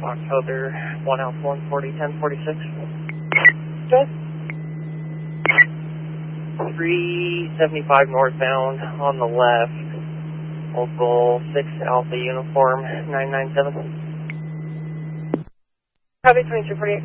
October 1 Alpha 140, 1046. Good. 375 northbound on the left. Local 6 Alpha Uniform 997. Copy 2348.